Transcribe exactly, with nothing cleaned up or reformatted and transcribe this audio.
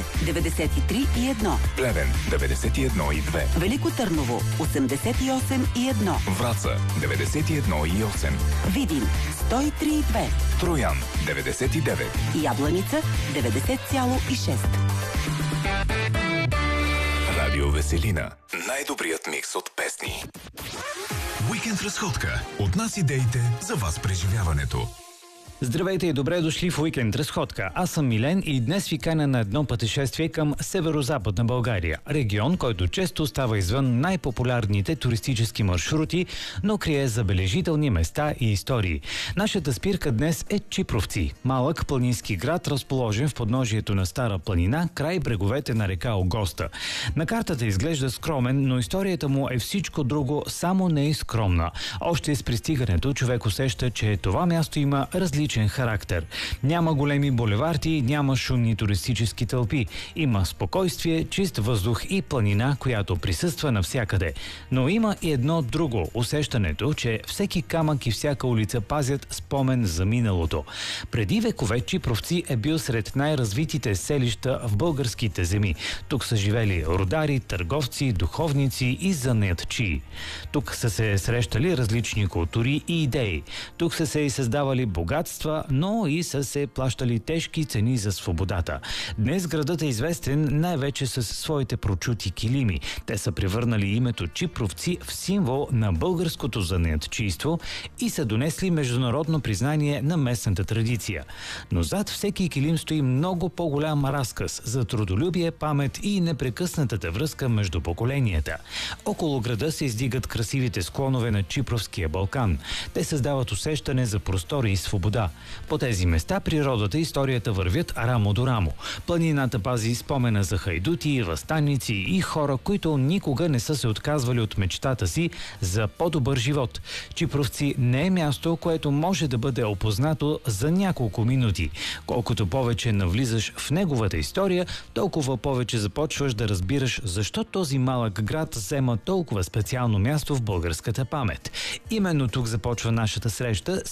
София деветдесет и три и едно, Плевен деветдесет и едно и две, Велико Търново осемдесет и осем и едно, Враца деветдесет и едно и осем, Видин сто и три и две, Троян деветдесет и девет, Ябланица деветдесет цяло и шест. Радио Веселина. Най-добрият микс от песни. Уикенд разходка. От нас идеите за вас преживяването. Здравейте и добре дошли в Уикенд разходка. Аз съм Милен и днес ви каня на едно пътешествие към северо-западна България. Регион, който често става извън най-популярните туристически маршрути, но крие забележителни места и истории. Нашата спирка днес е Чипровци. Малък планински град, разположен в подножието на Стара планина, край бреговете на река Огоста. На картата изглежда скромен, но историята му е всичко друго, само не е скромна. Още с пристигането човек усеща, че това място има различни характер. Няма големи булеварди, няма шумни туристически тълпи. Има спокойствие, чист въздух и планина, която присъства навсякъде. Но има и едно друго – усещането, че всеки камък и всяка улица пазят спомен за миналото. Преди векове Чипровци е бил сред най-развитите селища в българските земи. Тук са живели родари, търговци, духовници и занаятчии. Тук са се срещали различни култури и идеи. Тук са се и създавали богатства, но и са се плащали тежки цени за свободата. Днес градът е известен най-вече с своите прочути килими. Те са превърнали името Чипровци в символ на българското занаятчийство и са донесли международно признание на местната традиция. Но зад всеки килим стои много по-голям разказ за трудолюбие, памет и непрекъснатата връзка между поколенията. Около града се издигат красивите склонове на Чипровския Балкан. Те създават усещане за простор и свобода. По тези места природата и историята вървят рамо до рамо. Планината пази спомена за хайдути, въстаници и хора, които никога не са се отказвали от мечтата си за по-добър живот. Чипровци не е място, което може да бъде опознато за няколко минути. Колкото повече навлизаш в неговата история, толкова повече започваш да разбираш защо този малък град взема толкова специално място в българската памет. Именно тук започва нашата среща